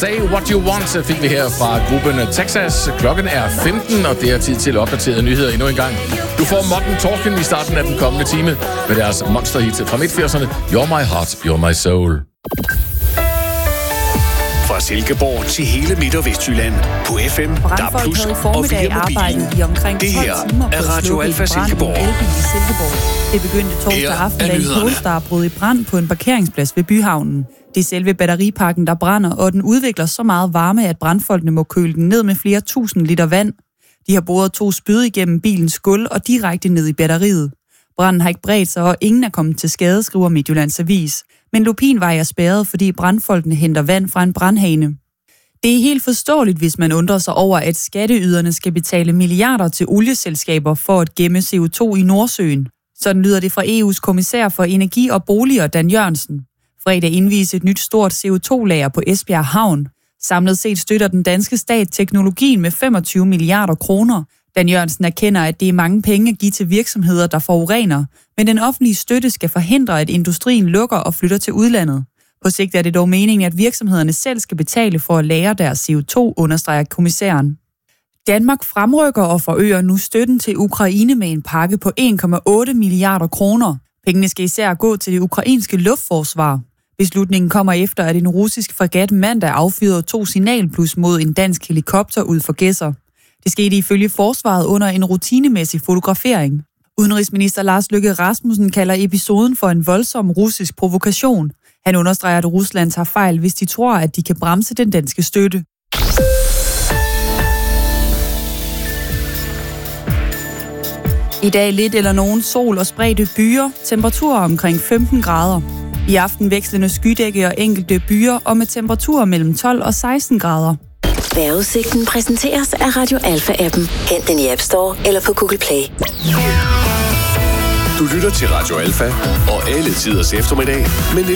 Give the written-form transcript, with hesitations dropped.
Say What You Want fik vi her fra gruppen Texas. Klokken er 15, og det er tid til opdaterede nyheder endnu en gang. Du får Modern Talking i starten af den kommende time med deres monsterhit fra midt-80'erne. You're My Heart, You're My Soul. Fra Silkeborg til hele Midt- og Vestjylland på FM, DAB+, og via mobilen. Det her er Radio Alfa Silkeborg. Det begyndte torsdag aften, da en Polestar brød i brand på en parkeringsplads ved Byhavnen. Det er selve batteripakken, der brænder, og den udvikler så meget varme, at brandfolkene må køle den ned med flere tusind liter vand. De har boret 2 spyd igennem bilens gulv og direkte ned i batteriet. Branden har ikke bredt sig, og ingen er kommet til skade, skriver Midtjyllands Avis. Men Lupinvej er spærret, fordi brandfolkene henter vand fra en brandhane. Det er helt forståeligt, hvis man undrer sig over, at skatteyderne skal betale milliarder til olieselskaber for at gemme CO2 i Nordsøen. Sådan lyder det fra EU's kommissær for energi og boliger, Dan Jørgensen. Fredag indviser et nyt stort CO2-lager på Esbjerg Havn. Samlet set støtter den danske stat teknologien med 25 milliarder kroner. Dan Jørgensen erkender, at det er mange penge at give til virksomheder, der forurener, men den offentlige støtte skal forhindre, at industrien lukker og flytter til udlandet. På sigt er det dog meningen, at virksomhederne selv skal betale for at lagre deres CO2, understreger kommissæren. Danmark fremrykker og forøger nu støtten til Ukraine med en pakke på 1,8 milliarder kroner. Pengene skal især gå til det ukrainske luftforsvar. Beslutningen kommer efter, at en russisk fregat mandag affyrede 2 signalplus mod en dansk helikopter ud for Gedser. Det skete ifølge forsvaret under en rutinemæssig fotografering. Udenrigsminister Lars Løkke Rasmussen kalder episoden for en voldsom russisk provokation. Han understreger, at Rusland tager fejl, hvis de tror, at de kan bremse den danske støtte. I dag lidt eller nogen sol og spredte byer, temperaturer omkring 15 grader. I aften vekslende skydække og enkelte byer, og med temperaturer mellem 12 og 16 grader. Vejrudsigten præsenteres af Radio Alfa-appen. Hent den i App Store eller på Google Play. Du lytter til Radio Alfa og alle tiders eftermiddag, men